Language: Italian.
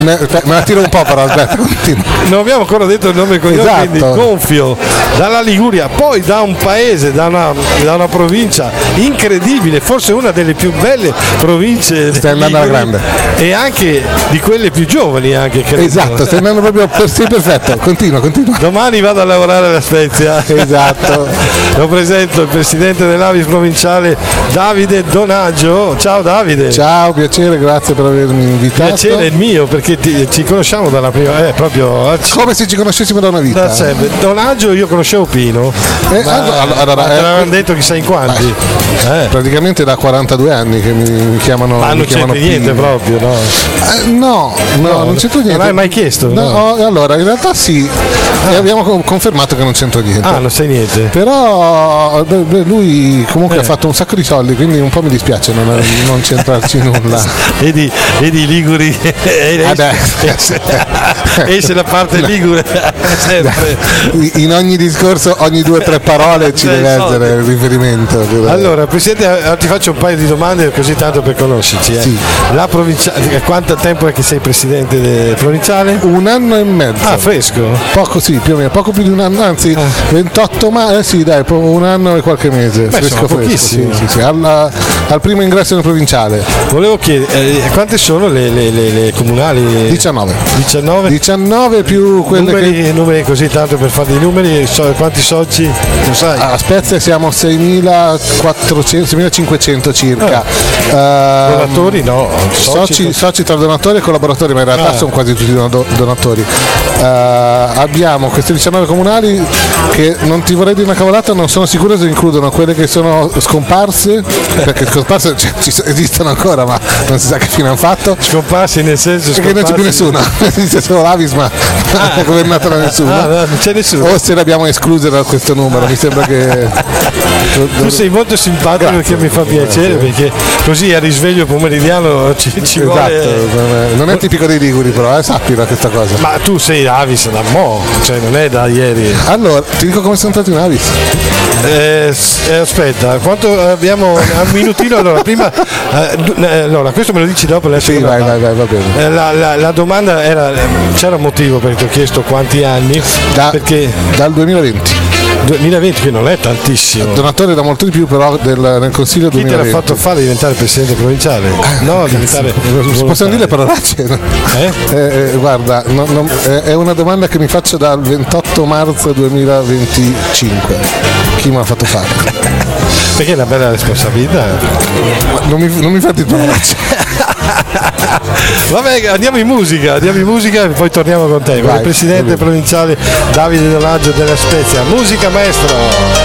Me la tiro un po', però aspetta, continua. Non abbiamo ancora detto il nome con Esatto. quindi Gonfio, dalla Liguria, poi da un paese, da una provincia incredibile, forse una delle più belle province. Stai andando alla grande. E anche di quelle più giovani, anche credo. Esatto, stai andando proprio perfetto. Continua. Domani vado a lavorare alla Spezia. Esatto. Lo presento il presidente dell'Avis provinciale Davide Donaggio. Ciao Davide. Ciao, piacere, grazie per avermi invitato. Piacere il mio, perché ci conosciamo dalla prima, proprio come se ci conoscessimo da una vita. da sempre. Donaggio io conoscevo Pino, avevano detto chissà in quanti. Praticamente da 42 anni che mi chiamano. Ma non c'entra niente proprio, no? No, non c'entra niente. Non hai mai chiesto? No. Allora, in realtà sì, e abbiamo confermato che non c'entra niente. Ah, non sai niente. Però lui comunque ha fatto un sacco di soldi, quindi un po' mi dispiace non c'entrarci nulla. Vedi i liguri esce la parte ligure sempre. In ogni discorso, ogni 2 o 3 parole ci deve essere il riferimento. Allora, Presidente, ti faccio un paio di domande così tanto per conoscerci. Sì. La quanto tempo è che sei Presidente provinciale? 1 anno e mezzo. Ah, fresco? Poco, sì, più o meno, poco più di 1 anno, anzi 28 sì, dai, 1 anno e qualche mese. Beh, fresco. Pochissimo. Sì. Al primo ingresso nel provinciale. Volevo chiedere, quante sono le comunali? 19 più quelle numeri così tanto per fare dei numeri, quanti soci? Lo sai? A Spezia siamo 6.500 circa. Donatori no, soci tra donatori e collaboratori, ma in realtà sono quasi tutti donatori. Abbiamo queste 19 comunali che, non ti vorrei dire una cavolata, non sono sicuro se includono quelle che sono scomparse, perché scomparse esistono ancora, ma non si sa che fine hanno fatto. Scomparsi nel senso che non c'è più nessuno, esiste solo l'Avis, ma non è governata da nessuno. Non c'è nessuno. O se l'abbiamo escluse da questo numero, mi sembra che. Tu sei molto simpatico. Grazie, perché mi fa piacere, perché così a risveglio pomeridiano ci esatto, vuole. Non è tipico dei liguri, però sappila questa cosa. Ma tu sei Avis da mo', cioè non è da ieri. Allora, ti dico come sono entrato in Avis. Aspetta, quanto abbiamo un minutino. Allora, prima allora, questo me lo dici dopo. Sì, vai, va bene. La domanda era, c'era un motivo perché ti ho chiesto quanti anni? Perché dal 2020. 2020, che non è tantissimo. Donatore da molto di più, però nel Consiglio 2020. Chi te l'ha fatto fare diventare presidente provinciale? No, diventare. Possiamo dire parolacce? Guarda, è una domanda che mi faccio dal 28 marzo 2025. Chi mi ha fatto fare? Perché è una bella responsabilità. Non mi fate parolacce. Vabbè, andiamo in musica e poi torniamo con te. Vai, il presidente provinciale Davide Donaggio della Spezia. Musica, maestro.